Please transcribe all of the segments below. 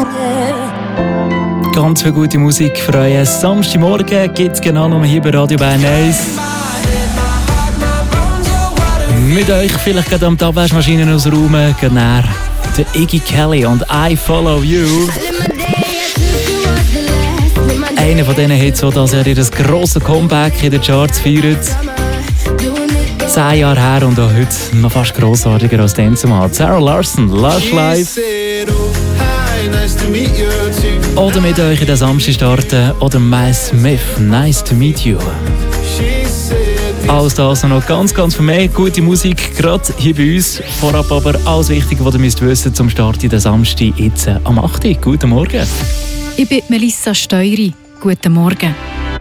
Ganz viel gute Musik für euch. Samstagmorgen gibt es genau noch hier bei Radio Bern 1. Mit euch vielleicht gerade am die Abwaschmaschinen ausräumen, genau der Iggy Kelly und I Follow You. Einer von diesen Hits, die das Jahr ihr grosses Comeback in den Charts feiert. 10 Jahre her und auch heute noch fast grossartiger als dann zumal. Sarah Larson, Lush Life. Oder mit euch in den Samstag starten. Oder Miles Smith, Nice to Meet You. Alles das und noch ganz viel mehr gute Musik, gerade hier bei uns. Vorab aber alles Wichtige, was ihr müsst wissen zum Start in den Samstag jetzt am 8. Guten Morgen. Ich bin Melissa Steury. Guten Morgen.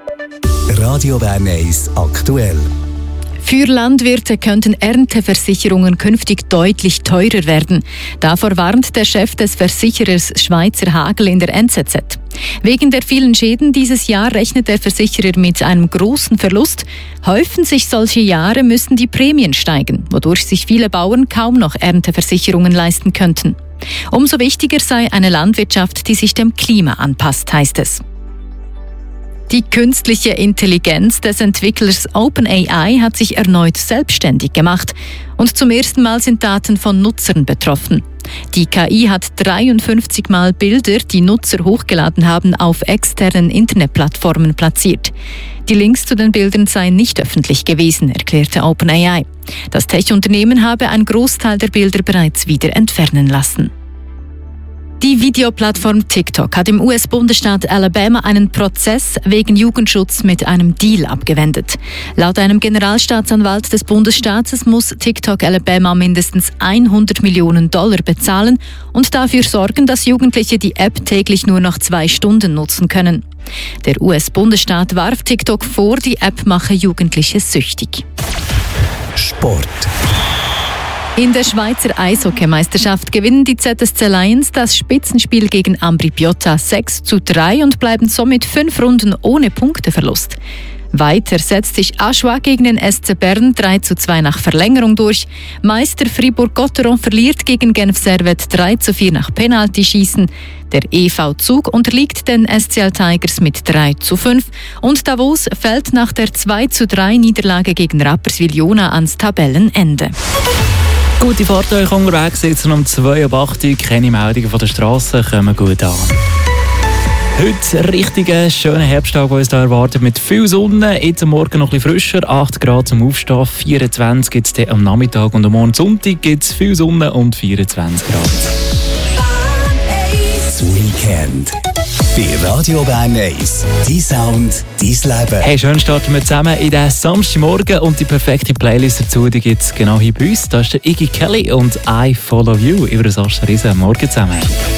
Radio Bern 1 aktuell. Für Landwirte könnten Ernteversicherungen künftig deutlich teurer werden. Davor warnt der Chef des Versicherers Schweizer Hagel in der NZZ. Wegen der vielen Schäden dieses Jahr rechnet der Versicherer mit einem großen Verlust. Häufen sich solche Jahre, müssen die Prämien steigen, wodurch sich viele Bauern kaum noch Ernteversicherungen leisten könnten. Umso wichtiger sei eine Landwirtschaft, die sich dem Klima anpasst, heißt es. Die künstliche Intelligenz des Entwicklers OpenAI hat sich erneut selbstständig gemacht. Und zum ersten Mal sind Daten von Nutzern betroffen. Die KI hat 53 Mal Bilder, die Nutzer hochgeladen haben, auf externen Internetplattformen platziert. Die Links zu den Bildern seien nicht öffentlich gewesen, erklärte OpenAI. Das Tech-Unternehmen habe einen Großteil der Bilder bereits wieder entfernen lassen. Die Videoplattform TikTok hat im US-Bundesstaat Alabama einen Prozess wegen Jugendschutz mit einem Deal abgewendet. Laut einem Generalstaatsanwalt des Bundesstaates muss TikTok Alabama mindestens $100 Millionen bezahlen und dafür sorgen, dass Jugendliche die App täglich nur noch 2 Stunden nutzen können. Der US-Bundesstaat warf TikTok vor, die App mache Jugendliche süchtig. Sport. In der Schweizer Eishockeymeisterschaft gewinnen die ZSC Lions das Spitzenspiel gegen Ambri Piotta 6:3 und bleiben somit 5 Runden ohne Punkteverlust. Weiter setzt sich Aschua gegen den SC Bern 3:2 nach Verlängerung durch. Meister Fribourg-Gotteron verliert gegen Genf Servette 3:4 nach Penaltyschießen. Der EV Zug unterliegt den SCL Tigers mit 3:5 und Davos fällt nach der 2:3 Niederlage gegen Rapperswil-Jona ans Tabellenende. Gute Fahrt euch unterwegs, jetzt um 2:08 Uhr. Keine Meldungen von der Straße, kommen gut an. Heute ein richtiger schöner Herbsttag, der uns hier erwartet, mit viel Sonne. Jetzt am Morgen noch ein bisschen frischer, 8 Grad zum Aufstehen, 24 gibt es am Nachmittag und am Morgen Sonntag gibt es viel Sonne und 24 Grad. Das Weekend. Bei Radio Bern 1. Dein Sound, dein Leben. Hey, schön starten wir zusammen in den Samstagmorgen und die perfekte Playlist dazu, die gibt es genau hier bei uns. Da ist der Iggy Kelly und I Follow You über das Riesen. Morgen zusammen.